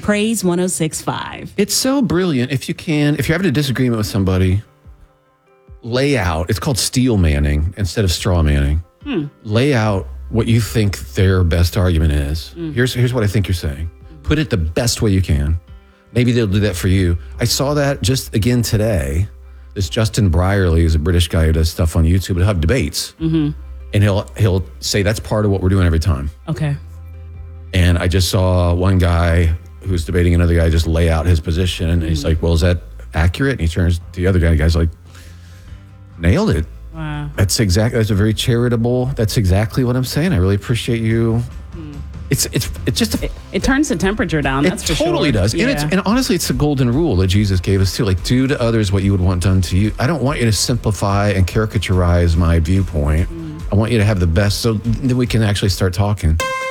Praise 106.5. It's so brilliant. If you're having a disagreement with somebody, lay out, it's called steel manning instead of straw manning. Lay out what you think their best argument is. Here's what I think you're saying. Put it the best way you can. Maybe they'll do that for you. I saw that just again today. This Justin Brierley is a British guy who does stuff on YouTube. He'll have debates. And he'll say that's part of what we're doing every time. Okay. And I just saw one guy who's debating another guy just lay out his position. And he's like, well, is that accurate? And he turns to the other guy. The guy's like, nailed it. Wow. That's a very charitable. That's exactly what I'm saying. I really appreciate you. It's just it turns the temperature down. That's for sure. It totally does. Yeah. And honestly, it's the golden rule that Jesus gave us too. Like, do to others what you would want done to you. I don't want you to simplify and caricaturize my viewpoint. I want you to have the best, so then we can actually start talking.